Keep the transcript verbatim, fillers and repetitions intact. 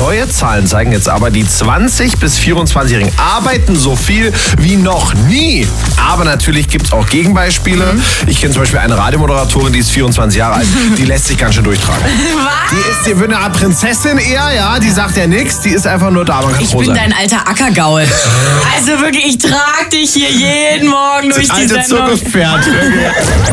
Neue Zahlen zeigen jetzt aber, die zwanzig- bis vierundzwanzigjährigen arbeiten so viel wie noch nie. Aber natürlich gibt es auch Gegenbeispiele. Mhm. Ich kenne zum Beispiel eine Radiomoderatorin, die ist vierundzwanzig Jahre alt. Die lässt sich ganz schön durchtragen. Was? Die ist die wird eine Art Prinzessin eher, ja. Die sagt ja nichts, die ist einfach nur da. Man kann Ich froh bin sein. dein alter Ackergaul. Also wirklich, ich trage dich hier jeden Morgen durch die Alte Sendung. Zirkuspferd.